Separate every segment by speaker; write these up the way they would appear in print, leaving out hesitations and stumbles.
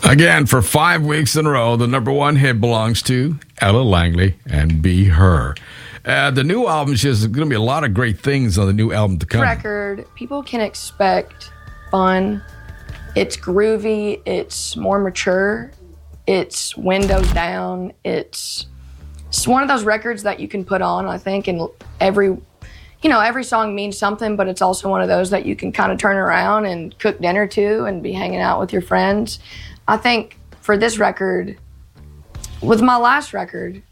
Speaker 1: Again, for 5 weeks in a row, the number one hit belongs to Ella Langley and Be Her. The new album, there's going to be a lot of great things on the new album to come.
Speaker 2: Record, people can expect fun. It's groovy. It's more mature. It's windows down. It's one of those records that you can put on, I think, and every song means something, but it's also one of those that you can kind of turn around and cook dinner to and be hanging out with your friends. I think for this record, with my last record,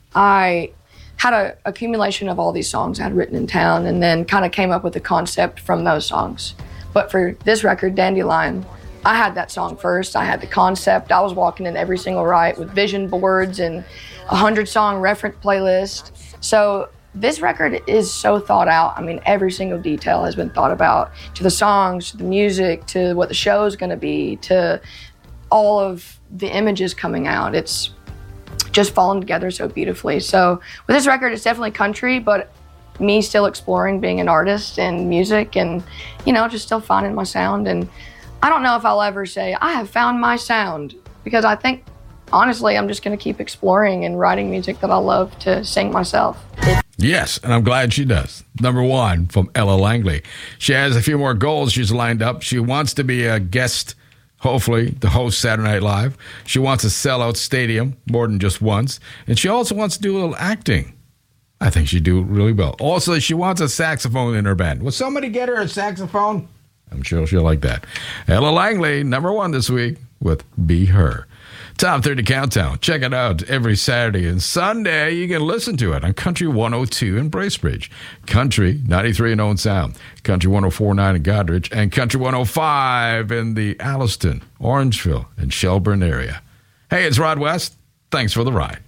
Speaker 2: I had an accumulation of all these songs I had written in town and then kind of came up with a concept from those songs. But for this record, Dandelion, I had that song first. I had the concept. I was walking in every single right with vision boards and 100-song reference playlist. So this record is so thought out. I mean, every single detail has been thought about, to the songs, to the music, to what the show is going to be, to all of the images coming out. It's just fallen together so beautifully. So with this record, it's definitely country, but me still exploring being an artist and music and, just still finding my sound. And I don't know if I'll ever say, I have found my sound, because I think, honestly, I'm just going to keep exploring and writing music that I love to sing myself.
Speaker 1: Yes, and I'm glad she does. Number one from Ella Langley. She has a few more goals she's lined up. She wants to be a guest, hopefully, to host Saturday Night Live. She wants a sellout stadium more than just once. And she also wants to do a little acting. I think she'd do really well. Also, she wants a saxophone in her band. Will somebody get her a saxophone? I'm sure she'll like that. Ella Langley, number one this week with Be Her. Top 30 Countdown. Check it out every Saturday and Sunday. You can listen to it on Country 102 in Bracebridge, Country 93 in Owen Sound, Country 104.9 in Goderich, and Country 105 in the Alliston, Orangeville, and Shelburne area. Hey, it's Rod West. Thanks for the ride.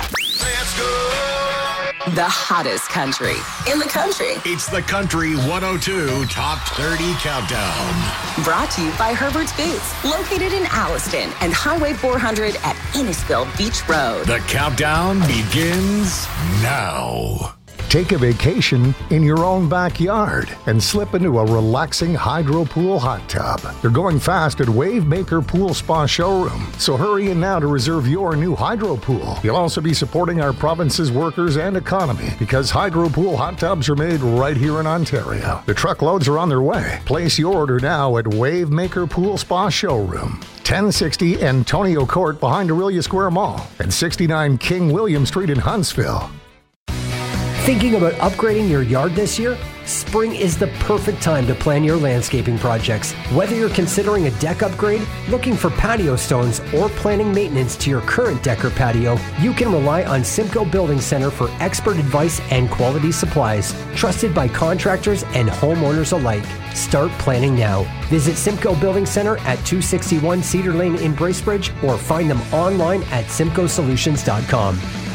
Speaker 3: The hottest country in the country.
Speaker 4: It's the Country 102 Top 30 Countdown.
Speaker 3: Brought to you by Herbert's Boots, located in Alliston and Highway 400 at Innisfil Beach Road.
Speaker 4: The countdown begins now.
Speaker 5: Take a vacation in your own backyard and slip into a relaxing hydro pool hot tub. They're going fast at Wavemaker Pool Spa Showroom, so hurry in now to reserve your new hydro pool. You'll also be supporting our province's workers and economy, because hydro pool hot tubs are made right here in Ontario. The truckloads are on their way. Place your order now at Wavemaker Pool Spa Showroom, 1060 Antonio Court behind Aurelia Square Mall, and 69 King William Street in Huntsville.
Speaker 6: Thinking about upgrading your yard this year? Spring is the perfect time to plan your landscaping projects. Whether you're considering a deck upgrade, looking for patio stones, or planning maintenance to your current deck or patio, you can rely on Simcoe Building Center for expert advice and quality supplies, trusted by contractors and homeowners alike. Start planning now. Visit Simcoe Building Center at 261 Cedar Lane in Bracebridge, or find them online at simcoesolutions.com.